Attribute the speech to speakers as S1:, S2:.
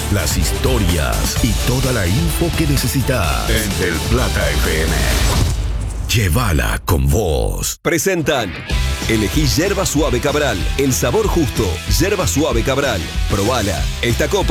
S1: las historias y toda la info que necesitas en Del Plata FM. Llévala con vos.
S2: Presentan. Elegí Yerba Suave Cabral, el sabor justo. Yerba Suave Cabral. Probala. Esta copa